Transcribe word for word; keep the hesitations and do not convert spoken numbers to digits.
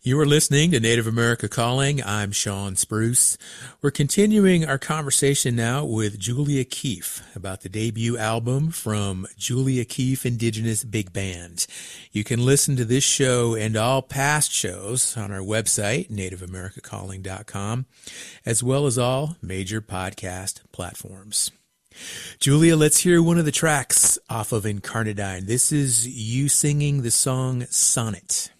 You are listening to Native America Calling. I'm Sean Spruce. We're continuing our conversation now with Julia Keefe about the debut album from Julia Keefe Indigenous Big Band. You can listen to this show and all past shows on our website, native america calling dot com, as well as all major podcast platforms. Julia, let's hear one of the tracks off of Incarnadine. This is you singing the song Sonnet.